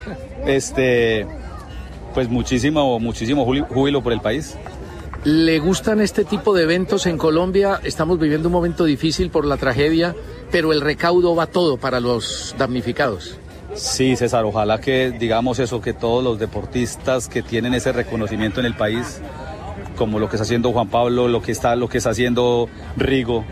Pues muchísimo júbilo por el país. ¿Le gustan este tipo de eventos en Colombia? Estamos viviendo un momento difícil por la tragedia, pero el recaudo va todo para los damnificados. Sí, César, ojalá que digamos eso, que todos los deportistas que tienen ese reconocimiento en el país, como lo que está haciendo Juan Pablo, lo que está haciendo Rigo,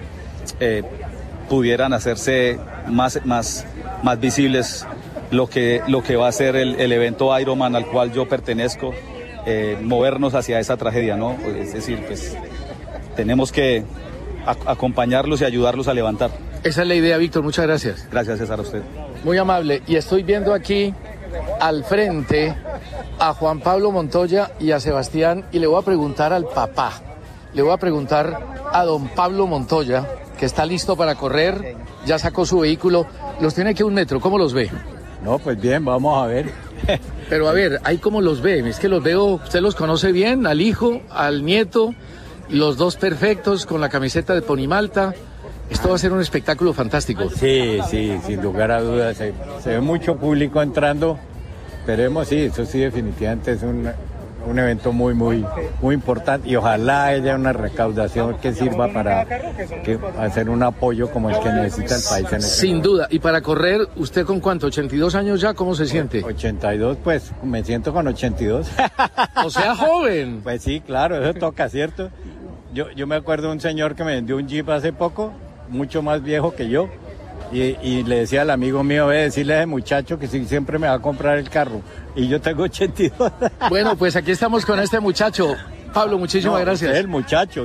pudieran hacerse más visibles lo que va a ser el evento Ironman al cual yo pertenezco, movernos hacia esa tragedia, ¿no? Es decir, pues tenemos que acompañarlos y ayudarlos a levantar. Esa es la idea, Víctor, muchas gracias. Gracias, César, a usted. Muy amable, y estoy viendo aquí al frente a Juan Pablo Montoya y a Sebastián, y le voy a preguntar al papá, le voy a preguntar a don Pablo Montoya, que está listo para correr, ya sacó su vehículo, los tiene aquí a 1 metro, ¿cómo los ve? No, pues bien, vamos a ver. Pero a ver, ahí cómo los ve, es que los veo, usted los conoce bien, al hijo, al nieto, los dos perfectos con la camiseta de Ponimalta. Esto va a ser un espectáculo fantástico. Sí, sin lugar a dudas, se ve mucho público entrando, esperemos, sí, eso sí definitivamente es un evento muy importante y ojalá haya una recaudación que sirva para hacer un apoyo como el que necesita el país en este Sin momento. duda, y para correr, ¿usted con cuánto? ¿82 años ya? ¿Cómo se siente? 82, pues me siento con 82. O sea, joven. Pues sí, claro, eso toca, ¿cierto? Yo me acuerdo de un señor que me vendió un Jeep hace poco, mucho más viejo que yo, y le decía al amigo mío, decirle a ese muchacho que sí, siempre me va a comprar el carro, y yo tengo 82. Bueno, pues aquí estamos con este muchacho. Pablo, muchísimas gracias. El muchacho.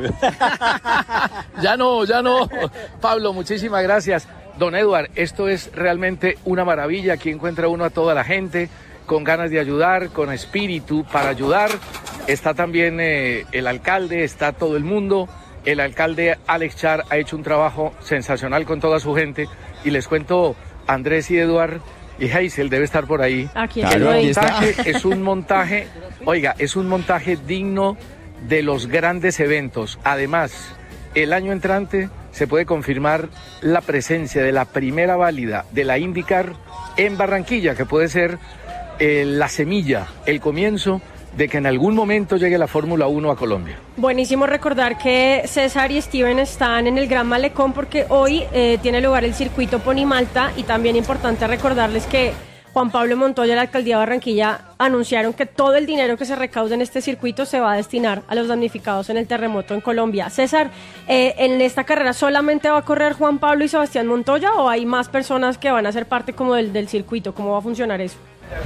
Ya no. Pablo, muchísimas gracias. Don Eduard, esto es realmente una maravilla. Aquí encuentra uno a toda la gente con ganas de ayudar, con espíritu para ayudar. Está también el alcalde, está todo el mundo. El alcalde Alex Char ha hecho un trabajo sensacional con toda su gente. Y les cuento, Andrés y Eduard y Hazel debe estar por ahí. Aquí El montaje es un montaje, oiga, es un montaje digno de los grandes eventos. Además, el año entrante se puede confirmar la presencia de la primera válida de la IndyCar en Barranquilla, que puede ser la semilla, el comienzo de que en algún momento llegue la Fórmula 1 a Colombia. Buenísimo recordar que César y Steven están en el Gran Malecón porque hoy tiene lugar el circuito Ponimalta, y también importante recordarles que Juan Pablo Montoya y la Alcaldía de Barranquilla anunciaron que todo el dinero que se recaude en este circuito se va a destinar a los damnificados en el terremoto en Colombia. César, ¿en esta carrera solamente va a correr Juan Pablo y Sebastián Montoya o hay más personas que van a ser parte como del circuito? ¿Cómo va a funcionar eso?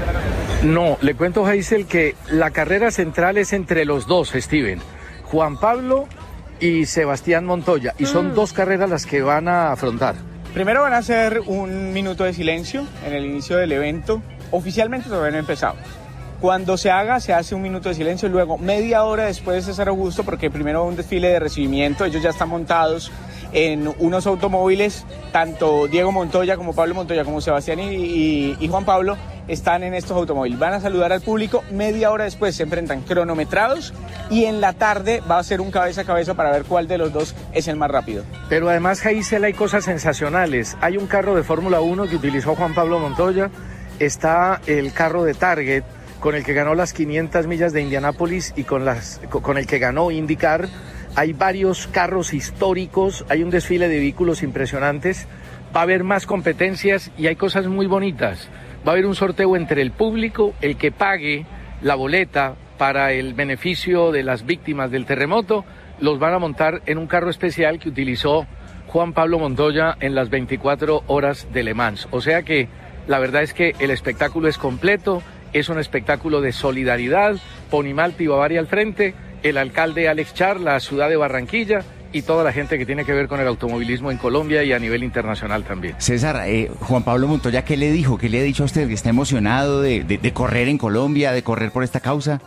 No, le cuento, Hazel, que la carrera central es entre los dos, Steven, Juan Pablo y Sebastián Montoya, y son 2 carreras las que van a afrontar. Primero van a hacer 1 minuto de silencio en el inicio del evento. Oficialmente todavía no ha empezado. Cuando se hace 1 minuto de silencio, luego media hora después de César Augusto, porque primero un desfile de recibimiento, ellos ya están montados en unos automóviles, tanto Diego Montoya como Pablo Montoya como Sebastián y Juan Pablo están en estos automóviles. Van a saludar al público, media hora después se enfrentan cronometrados y en la tarde va a ser un cabeza a cabeza para ver cuál de los dos es el más rápido. Pero además, Hazel, hay cosas sensacionales. Hay un carro de Fórmula 1 que utilizó Juan Pablo Montoya, está el carro de Target con el que ganó las 500 millas de Indianápolis y con el que ganó IndyCar. Hay varios carros históricos, hay un desfile de vehículos impresionantes, va a haber más competencias y hay cosas muy bonitas. Va a haber un sorteo entre el público, el que pague la boleta para el beneficio de las víctimas del terremoto, los van a montar en un carro especial que utilizó Juan Pablo Montoya en las 24 horas de Le Mans. O sea que la verdad es que el espectáculo es completo, es un espectáculo de solidaridad, Ponimalta y Bavaria al frente, el alcalde Alex Char, la ciudad de Barranquilla y toda la gente que tiene que ver con el automovilismo en Colombia y a nivel internacional también. César, Juan Pablo Montoya, ¿qué le dijo? ¿Qué le ha dicho a usted? ¿Que está emocionado de correr en Colombia, de correr por esta causa?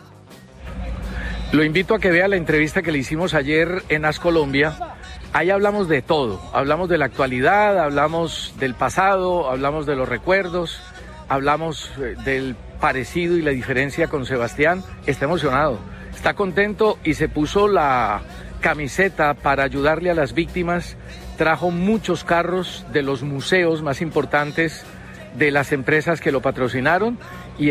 Lo invito a que vea la entrevista que le hicimos ayer en As Colombia. Ahí hablamos de todo, hablamos de la actualidad, hablamos del pasado, hablamos de los recuerdos, hablamos del parecido y la diferencia con Sebastián. Está emocionado, está contento y se puso la camiseta para ayudarle a las víctimas. Trajo muchos carros de los museos más importantes de las empresas que lo patrocinaron y